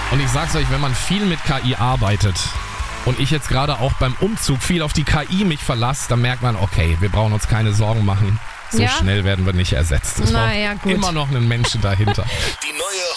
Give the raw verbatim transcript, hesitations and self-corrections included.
Und ich sag's euch, wenn man viel mit K I arbeitet und ich jetzt gerade auch beim Umzug viel auf die K I mich verlasse, dann merkt man, okay, wir brauchen uns keine Sorgen machen. So Ja? schnell werden wir nicht ersetzt. Es Na braucht ja, gut. immer noch einen Menschen dahinter. Die neue